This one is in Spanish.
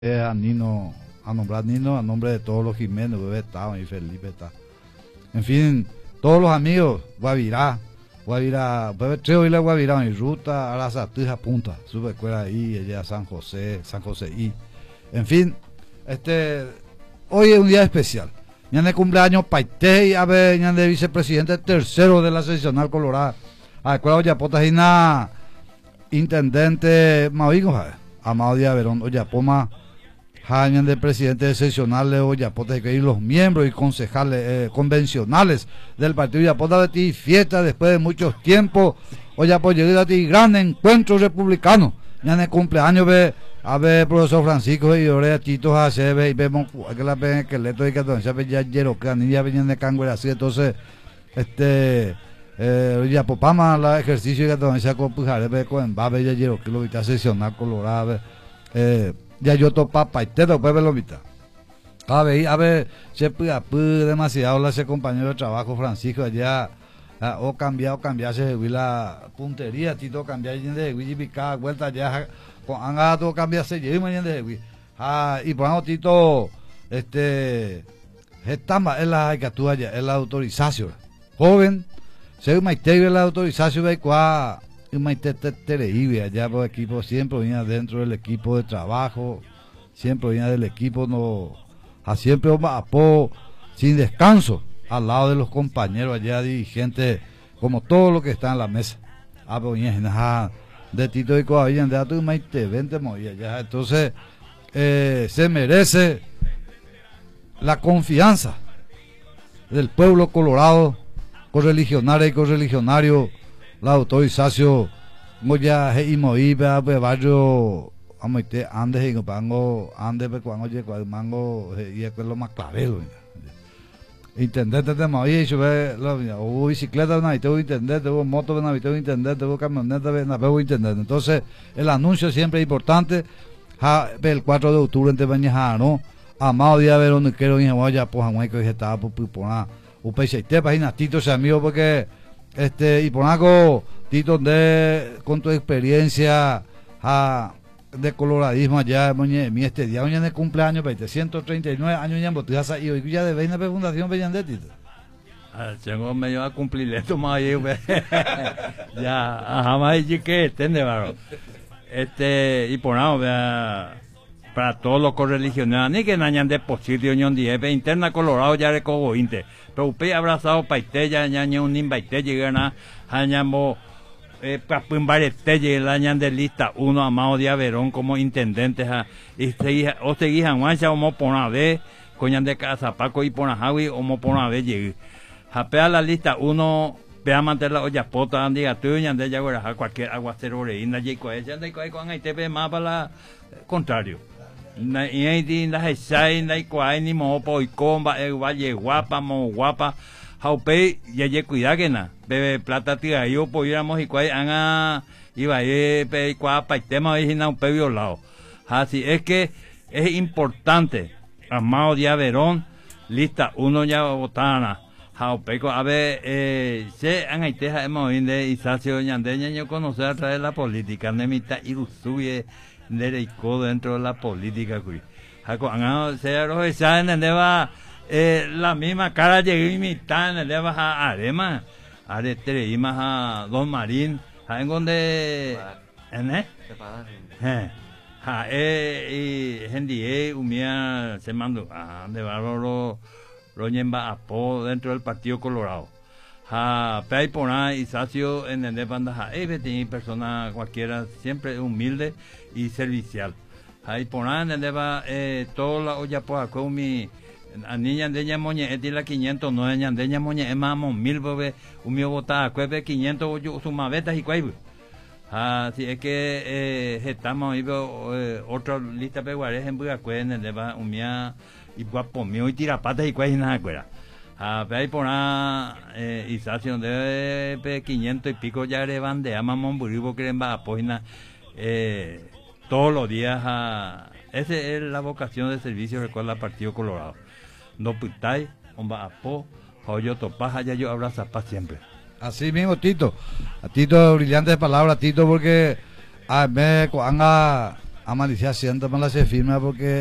A Nino, a nombrar Nino a nombre de todos los Jiménez, Bebé está, y Felipe está. En fin, todos los amigos, Guavirá, Bebé Treo y la Guavirá, y Ruta, Arazatija, Punta, subescuela ahí, ella San José y. En fin, hoy es un día especial. Ya de cumpleaños Paité y Abe, ya de vicepresidente tercero de la seccional Colorada. A escuela Oyapota y na intendente Mauricio, Amado Díaz Verón, Oyapoma. Jañan de presidente de seccional de Oyapota y los miembros y concejales convencionales del partido Oyapota de ti fiesta después de muchos tiempos. Oyapo llegó a ti gran encuentro republicano. Ya en el cumpleaños a ver profesor Francisco y Orea Chitos a hacer y vemos que la ven que le estoy que entonces ya Yerocan ya venían de Canguera así entonces ya popama la ejercicio que entonces con Pujar ve con Babe ya Yerocan que lo viste seccional Colorado ya yo topa Paité después lo viste a ver se demasiado la ese compañero de trabajo Francisco allá o cambiarse la puntería Tito cambiar de Wikipica vuelta ya con anga todo cambiarse y mañana de y por ejemplo Tito estamos en la caricatura ya en la autorización joven se maite la autorización de cuá y maite tereibe allá por equipo siempre venía dentro del equipo de trabajo siempre venía del equipo no a siempre apo sin descanso al lado de los compañeros allá dirigentes como todo lo que está en la mesa de Tito y Coavillan de Ato y Maite 20 movía ya entonces se merece la confianza del pueblo colorado correligionario y correligionario la autorización moya y moiba barrio amoite andes y pango andes cuando llega mango y es lo más clave intendente de Maui hubo bicicleta de Navite, hubo intendente, hubo moto de Navite, hubo intendente, hubo camioneta de Navite, hubo intendente. Entonces, el anuncio siempre es importante. El 4 de octubre en Tebañejano, Amado Díaz Verón, quiero ir a Guaya, pues a Hueco y estaba por poner un peixe, página Tito, se amigo, porque y ponaco Tito de con tu experiencia de coloradismo allá mi día hoy en el cumpleaños 139 años ya en Botijaza y hoy ya de Veina Fundación Bellandetito tengo medio a cumplir esto más ahí ya jamás dije que estén varón y por nada para todos los correligionarios ni que nañan de posible unión de interna Colorado ya recogo inte pero usted abrazado paite ya ñaña un nimbaite llegan a añamo Papimbarete llega el año de lista 1 Amado Díaz Verón como intendente y seguí Juancha como ponade coñan de Cazapaco y Ponajawi como ponade llegue japea la lista 1 vea mantener la Oyapota diga tú ñan de Yaguaraja cualquier aguacero reina llego ella de con ahí te ve más para la contrario y ahí di la hechai na igual ni mo y comba valle guapa mo guapa Jaupe ya ye cuida que na bebe plata tira yo pudiéramos y cuál anga iba pe cuá pa tema original un pe violado así es que es importante Amado Díaz Verón lista 1 ya votana Jaupe a ver se han iteja hemos de Isacio Ñandeña yo conocer a través de la política de mitad ilusuye de dentro de la política cuy jaco anga se roje saben de va la misma cara llegué mitad en el baja arema arete y más a Don Marín en donde y gente umía se mandó de bárbaro roñemba apo dentro del partido Colorado pei por ahí Isacio en el banda tiene persona cualquiera siempre humilde y servicial ahí por ahí en el va toda la olla por acá mi a niña de ella moñe es de la 500 no ella de ella moñe es más 1000 bebé un mío botada cueve 500 yo su mavetas y cueve así es que estamos ahí otra lista peguares en Bucacue en el va un mía y guapo mío y tira patas y cueve nada cuera ahí por ahí Isacio de 500 y pico ya le van de amamón buribo que va a página todos los días esa es la vocación de servicio recuerda Partido Colorado no pitai, omba apo, hoyo topaja, ya yo abraza paz siempre. Así mismo, Tito. A Tito, brillante palabra, Tito, porque me anga Amalicia sienta para la se firma porque